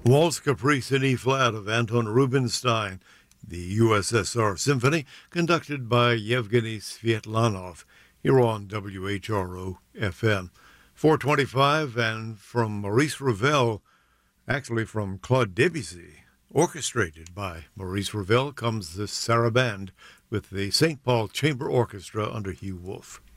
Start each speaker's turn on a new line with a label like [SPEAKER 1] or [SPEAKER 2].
[SPEAKER 1] Waltz Caprice in E-flat of Anton Rubinstein, the USSR Symphony, conducted by Yevgeny Svietlanov, here on WHRO FM. 425, and from Maurice Ravel, actually from Claude Debussy, orchestrated by Maurice Ravel, comes the Sarabande with the St. Paul Chamber Orchestra under Hugh Wolf.